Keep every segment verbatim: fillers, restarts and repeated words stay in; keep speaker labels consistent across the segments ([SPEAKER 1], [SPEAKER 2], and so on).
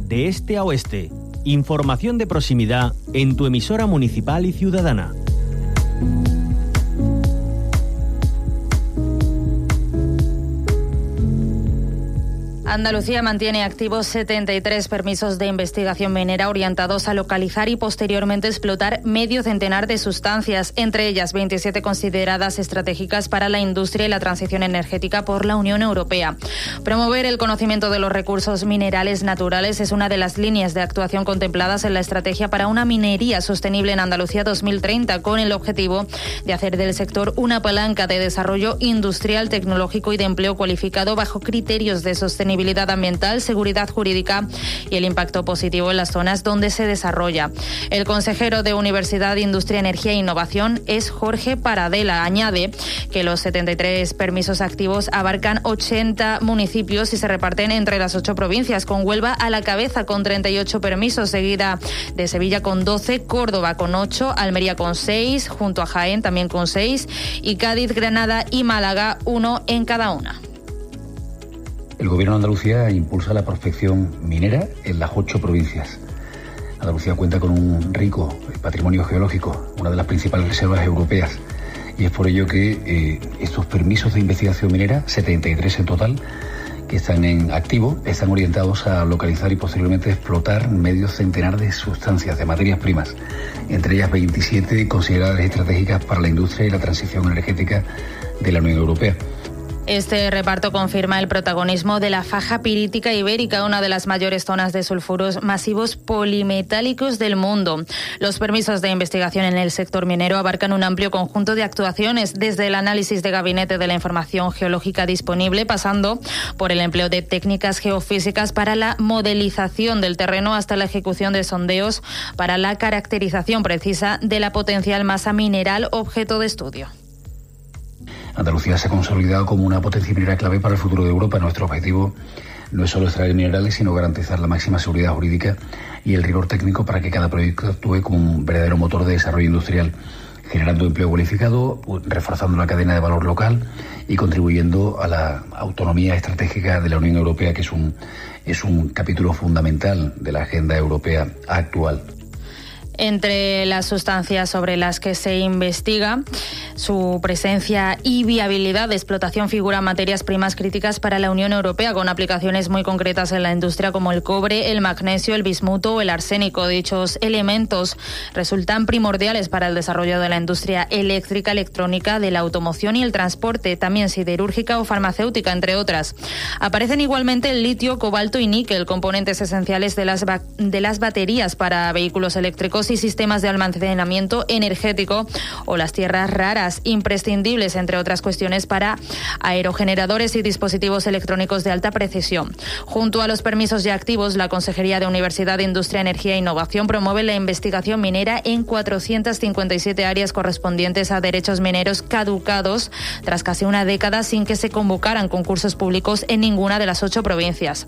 [SPEAKER 1] de este a oeste. Información de proximidad en tu emisora municipal y ciudadana.
[SPEAKER 2] Andalucía mantiene activos setenta y tres permisos de investigación minera orientados a localizar y posteriormente explotar medio centenar de sustancias, entre ellas veintisiete consideradas estratégicas para la industria y la transición energética por la Unión Europea. Promover el conocimiento de los recursos minerales naturales es una de las líneas de actuación contempladas en la Estrategia para una minería sostenible en Andalucía dos mil treinta, con el objetivo de hacer del sector una palanca de desarrollo industrial, tecnológico y de empleo cualificado bajo criterios de sostenibilidad ambiental, seguridad jurídica y el impacto positivo en las zonas donde se desarrolla. El consejero de Universidad, Industria, Energía e Innovación es Jorge Paradela. Añade que los setenta y tres permisos activos abarcan ochenta municipios y se reparten entre las ocho provincias, con Huelva a la cabeza con treinta y ocho permisos, seguida de Sevilla con doce, Córdoba con ocho, Almería con seis, junto a Jaén también con seis y Cádiz, Granada y Málaga uno en cada una.
[SPEAKER 3] El Gobierno de Andalucía impulsa la prospección minera en las ocho provincias. Andalucía cuenta con un rico patrimonio geológico, una de las principales reservas europeas, y es por ello que eh, estos permisos de investigación minera, setenta y tres en total, que están en activo, están orientados a localizar y posteriormente explotar medio centenar de sustancias, de materias primas, entre ellas veintisiete consideradas estratégicas para la industria y la transición energética de la Unión Europea.
[SPEAKER 2] Este reparto confirma el protagonismo de la faja pirítica ibérica, una de las mayores zonas de sulfuros masivos polimetálicos del mundo. Los permisos de investigación en el sector minero abarcan un amplio conjunto de actuaciones, desde el análisis de gabinete de la información geológica disponible, pasando por el empleo de técnicas geofísicas para la modelización del terreno, hasta la ejecución de sondeos para la caracterización precisa de la potencial masa mineral objeto de estudio.
[SPEAKER 3] Andalucía se ha consolidado como una potencia minera clave para el futuro de Europa. Nuestro objetivo no es solo extraer minerales, sino garantizar la máxima seguridad jurídica y el rigor técnico para que cada proyecto actúe como un verdadero motor de desarrollo industrial, generando empleo cualificado, reforzando la cadena de valor local y contribuyendo a la autonomía estratégica de la Unión Europea, que es un, es un capítulo fundamental de la agenda europea actual.
[SPEAKER 2] Entre las sustancias sobre las que se investiga, su presencia y viabilidad de explotación figuran materias primas críticas para la Unión Europea, con aplicaciones muy concretas en la industria como el cobre, el magnesio, el bismuto o el arsénico. Dichos elementos resultan primordiales para el desarrollo de la industria eléctrica, electrónica, de la automoción y el transporte, también siderúrgica o farmacéutica, entre otras. Aparecen igualmente el litio, cobalto y níquel, componentes esenciales de las, ba- de las baterías para vehículos eléctricos y sistemas de almacenamiento energético, o las tierras raras, imprescindibles, entre otras cuestiones, para aerogeneradores y dispositivos electrónicos de alta precisión. Junto a los permisos ya activos, la Consejería de Universidad, Industria, Energía e Innovación promueve la investigación minera en cuatrocientas cincuenta y siete áreas correspondientes a derechos mineros caducados tras casi una década sin que se convocaran concursos públicos en ninguna de las ocho provincias.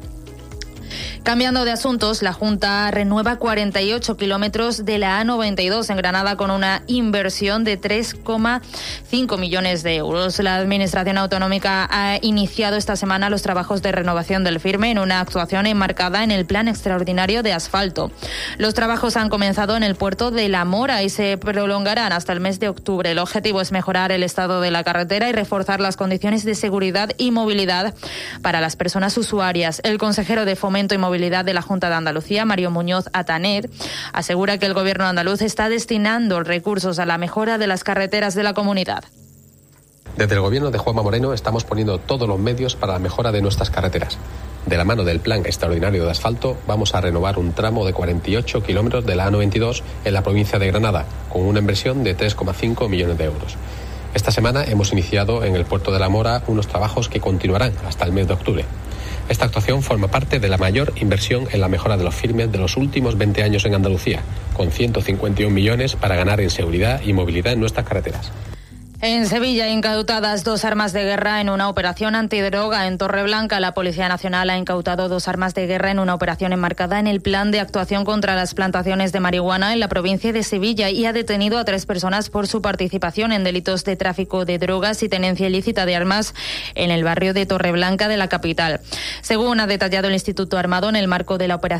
[SPEAKER 2] Cambiando de asuntos, la Junta renueva cuarenta y ocho kilómetros de la A noventa y dos en Granada con una inversión de tres coma cinco millones de euros. La Administración Autonómica ha iniciado esta semana los trabajos de renovación del firme en una actuación enmarcada en el Plan Extraordinario de Asfalto. Los trabajos han comenzado en el puerto de La Mora y se prolongarán hasta el mes de octubre. El objetivo es mejorar el estado de la carretera y reforzar las condiciones de seguridad y movilidad para las personas usuarias. El consejero de Fomento y Movilidad de la Junta de Andalucía, Mario Muñoz Ataner, asegura que el Gobierno andaluz está destinando recursos a la mejora de las carreteras de la comunidad.
[SPEAKER 4] Desde el Gobierno de Juanma Moreno estamos poniendo todos los medios para la mejora de nuestras carreteras. De la mano del Plan Extraordinario de Asfalto, vamos a renovar un tramo de cuarenta y ocho kilómetros de la A noventa y dos en la provincia de Granada, con una inversión de tres coma cinco millones de euros. Esta semana hemos iniciado en el puerto de La Mora unos trabajos que continuarán hasta el mes de octubre. Esta actuación forma parte de la mayor inversión en la mejora de los firmes de los últimos veinte años en Andalucía, con ciento cincuenta y un millones para ganar en seguridad y movilidad en nuestras carreteras.
[SPEAKER 2] En Sevilla, incautadas dos armas de guerra en una operación antidroga. En Torreblanca, la Policía Nacional ha incautado dos armas de guerra en una operación enmarcada en el Plan de Actuación contra las Plantaciones de Marihuana en la provincia de Sevilla y ha detenido a tres personas por su participación en delitos de tráfico de drogas y tenencia ilícita de armas en el barrio de Torreblanca de la capital. Según ha detallado el Instituto Armado, en el marco de la operación